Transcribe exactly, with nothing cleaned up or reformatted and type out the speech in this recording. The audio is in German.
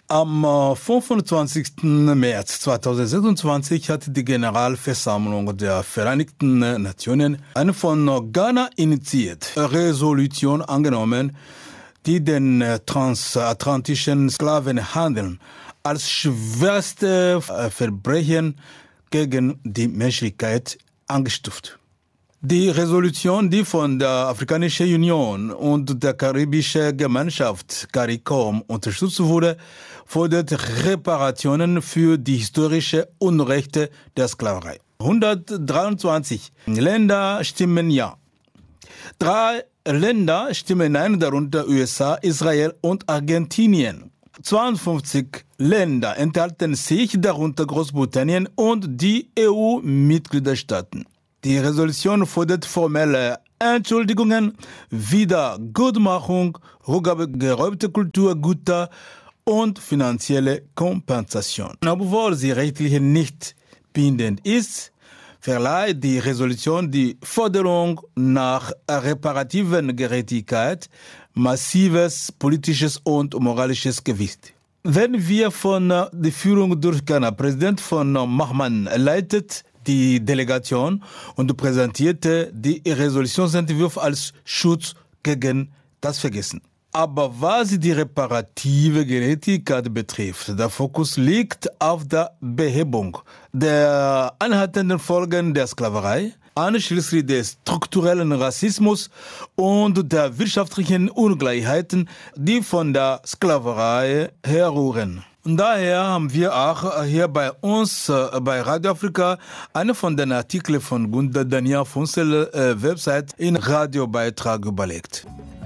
Am fünfundzwanzigsten März zweitausendsechsundzwanzig hat die Generalversammlung der Vereinigten Nationen eine von Ghana initiierte Resolution angenommen, die den transatlantischen Sklavenhandel als schwerste Verbrechen gegen die Menschlichkeit eingestuft. Die Resolution, die von der Afrikanischen Union und der Karibischen Gemeinschaft CARICOM unterstützt wurde, fordert Reparationen für die historische Unrechte der Sklaverei. hundertdreiundzwanzig Länder stimmen ja. Drei Länder stimmen nein, darunter U S A, Israel und Argentinien. zweiundfünfzig Länder enthalten sich, darunter Großbritannien und die E U-Mitgliedstaaten. Die Resolution fordert formelle Entschuldigungen, Wiedergutmachung, Rückgabe geraubter Kulturgüter und finanzielle Kompensation. Obwohl sie rechtlich nicht bindend ist, verleiht die Resolution die Forderung nach reparativen Gerechtigkeit massives politisches und moralisches Gewicht. Wenn wir von der Führung durch Ghana, Präsident von Mahman leitet die Delegation und präsentierte die Resolutionsentwurf als Schutz gegen das Vergessen. Aber was die reparative Gerechtigkeit betrifft, der Fokus liegt auf der Behebung der anhaltenden Folgen der Sklaverei, einschließlich des strukturellen Rassismus und der wirtschaftlichen Ungleichheiten, die von der Sklaverei herrühren. Und daher haben wir auch hier bei uns bei Radio Afrika einen von den Artikeln von Gunda Daniel Funzel äh, Website in Radiobeitrag überlegt.